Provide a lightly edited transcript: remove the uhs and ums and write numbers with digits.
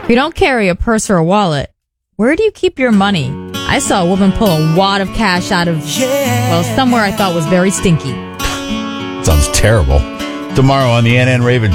If you don't carry a purse or a wallet, where do you keep your money? I saw a woman pull a wad of cash out of, somewhere I thought was very stinky. Sounds terrible. Tomorrow on the NN Raven